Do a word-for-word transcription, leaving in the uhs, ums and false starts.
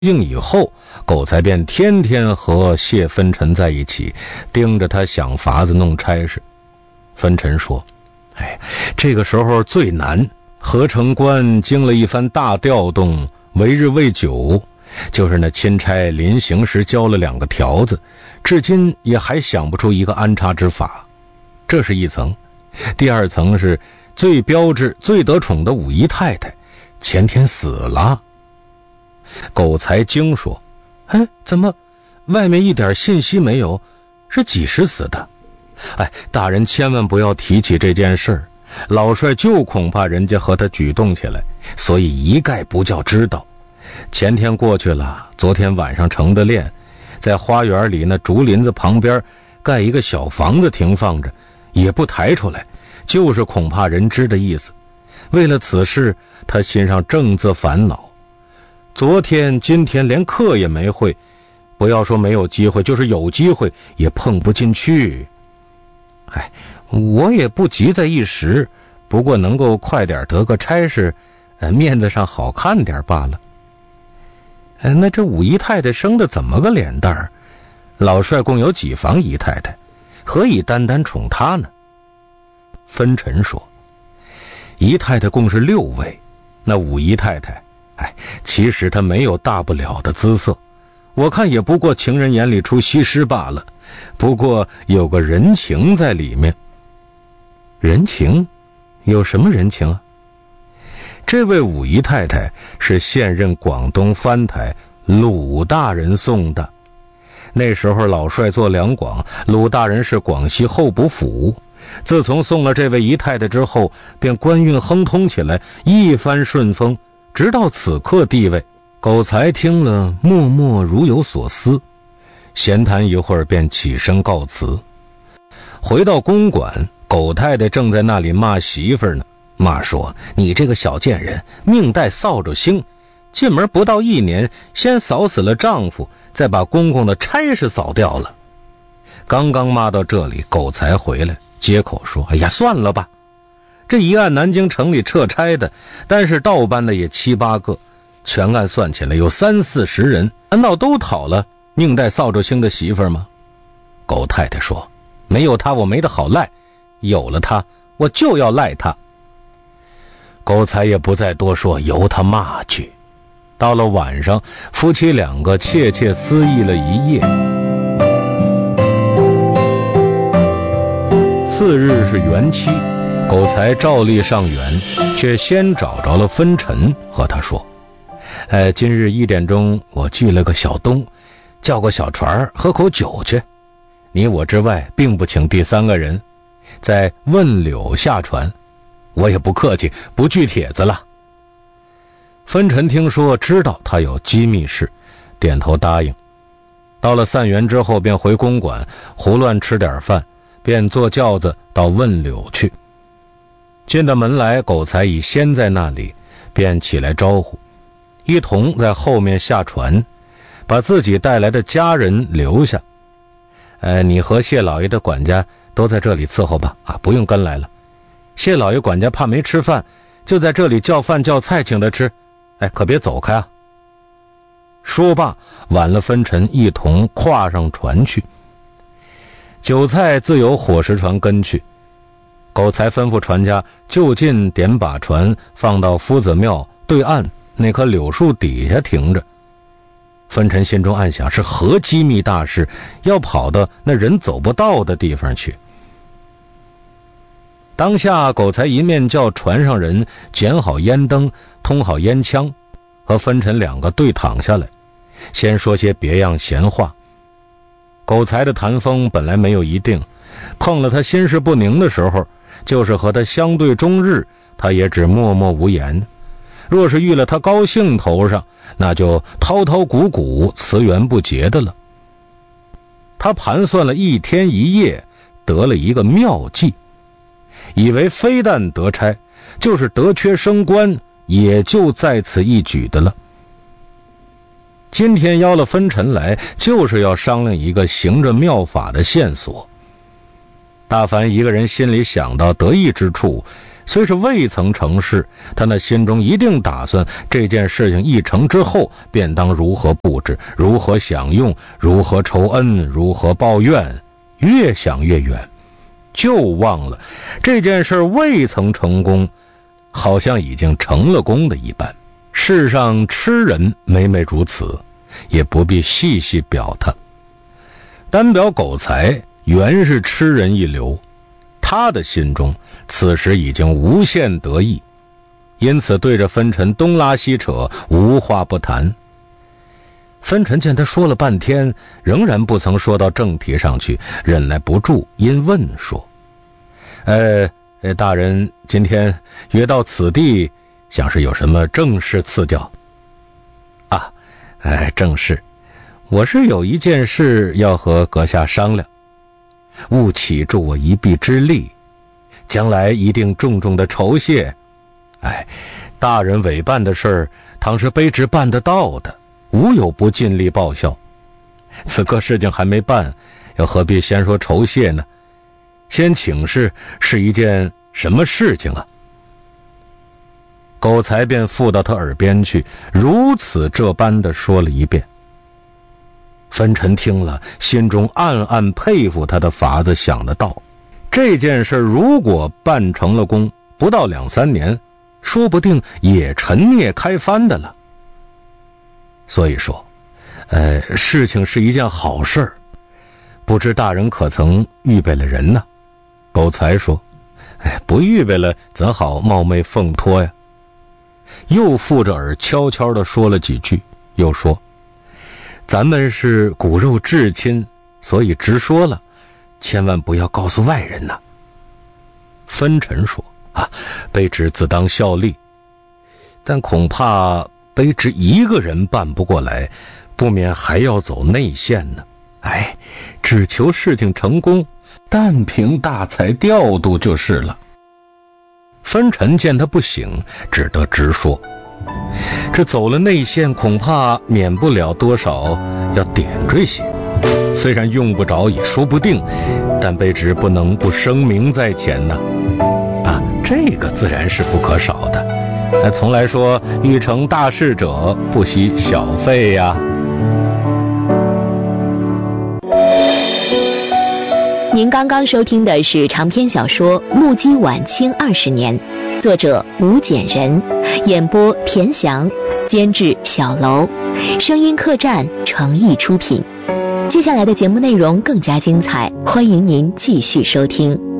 应以后，狗才便天天和谢芬臣在一起，盯着他想法子弄差事。芬臣说：哎，这个时候最难，何成关经了一番大调动，为日未久，就是那钦差临行时交了两个条子，至今也还想不出一个安插之法。这是一层。第二层是最标致最得宠的武姨太太前天死了。狗才惊说：哎，怎么外面一点信息没有？是几时死的？哎，大人千万不要提起这件事儿，老帅就恐怕人家和他举动起来，所以一概不叫知道。前天过去了，昨天晚上成的殓，在花园里那竹林子旁边盖一个小房子停放着，也不抬出来，就是恐怕人知的意思。为了此事，他心上正自烦恼。昨天今天连课也没会，不要说没有机会，就是有机会也碰不进去。哎，我也不急在一时，不过能够快点得个差事，呃，面子上好看点罢了。哎，那这武姨太太生的怎么个脸蛋儿？老帅共有几房姨太太，何以单单宠她呢？芬臣说：姨太太共是六位，那武姨太太哎，其实他没有大不了的姿色，我看也不过情人眼里出西施罢了，不过有个人情在里面。人情？有什么人情啊？这位武姨太太是现任广东藩台鲁大人送的，那时候老帅做两广，鲁大人是广西候补府，自从送了这位姨太太之后，便官运亨通起来，一帆顺风，直到此刻地位。狗才听了默默如有所思，闲谈一会儿便起身告辞。回到公馆，狗太太正在那里骂媳妇呢，骂说：你这个小贱人，命带扫帚星，进门不到一年，先扫死了丈夫，再把公公的差事扫掉了。刚刚骂到这里，狗才回来接口说：哎呀，算了吧，这一按南京城里撤差的，但是盗班的也七八个，全案算起来有三四十人，难道都讨了宁带扫帚星的媳妇吗？狗太太说：没有他我没得好赖，有了他我就要赖他。狗才也不再多说，由他骂去。到了晚上，夫妻两个窃窃私议了一夜。次日是元期，狗才照例上园，却先找着了芬臣，和他说：呃，今日一点钟我聚了个小东，叫个小船喝口酒去，你我之外并不请第三个人，在问柳下船，我也不客气，不锯帖子了。芬臣听说知道他有机密事，点头答应。到了散园之后，便回公馆胡乱吃点饭，便坐轿子到问柳去。进到门来，狗才已先在那里，便起来招呼，一同在后面下船，把自己带来的家人留下。呃，你和谢老爷的管家都在这里伺候吧，啊，不用跟来了。谢老爷管家怕没吃饭，就在这里叫饭叫菜请他吃，哎，可别走开啊。说罢，挽了芬臣一同跨上船去。酒菜自有伙食船跟去。狗才吩咐船家就近点把船放到夫子庙对岸那棵柳树底下停着。芬臣心中暗想，是何机密大事，要跑到那人走不到的地方去。当下狗才一面叫船上人捡好烟灯，通好烟枪，和芬臣两个对躺下来，先说些别样闲话。狗才的谈风本来没有一定，碰了他心事不宁的时候，就是和他相对终日，他也只默默无言。若是遇了他高兴头上，那就滔滔鼓鼓，词源不竭的了。他盘算了一天一夜，得了一个妙计，以为非但得差，就是得缺升官，也就在此一举的了。今天邀了芬臣来，就是要商量一个行着妙法的线索。大凡一个人心里想到得意之处， 虽是未曾成事，他那心中一定打算这件事情一成之后，便当如何布置，如何享用，如何酬恩，如何报怨。越想越远，就忘了这件事未曾成功，好像已经成了功的一般。世上痴人每每如此，也不必细细表他。单表狗才原是痴人一流，他的心中此时已经无限得意，因此对着分尘东拉西扯，无话不谈。分尘见他说了半天，仍然不曾说到正题上去，忍耐不住，因问说：呃大人今天约到此地，想是有什么正事赐教？啊，哎，正事，我是有一件事要和阁下商量，务启助我一臂之力，将来一定重重的酬谢。哎，大人委办的事儿，倘是卑职办得到的，无有不尽力报效。此刻事情还没办，又何必先说酬谢呢？先请示是一件什么事情啊？狗才便附到他耳边去，如此这般的说了一遍。分尘听了，心中暗暗佩服他的法子想得到。这件事如果办成了功，不到两三年，说不定也沉灭开帆的了。所以说呃，事情是一件好事，不知大人可曾预备了人呢？狗才说：哎，不预备了怎好冒昧奉托呀？又附着耳悄悄地说了几句，又说：咱们是骨肉至亲，所以直说了，千万不要告诉外人呐。分尘说：啊，卑职自当效力，但恐怕卑职一个人办不过来，不免还要走内线呢。哎，只求事情成功，但凭大才调度就是了。分尘见他不醒，只得直说：这走了内线，恐怕免不了多少要点缀些，虽然用不着也说不定，但卑职不能不声明在前呢。啊，这个自然是不可少的。那从来说欲成大事者，不惜小费呀。 您刚刚收听的是长篇小说《目击晚清二十年》，作者吴简人，演播田翔，监制小楼，声音客栈诚意出品。接下来的节目内容更加精彩，欢迎您继续收听。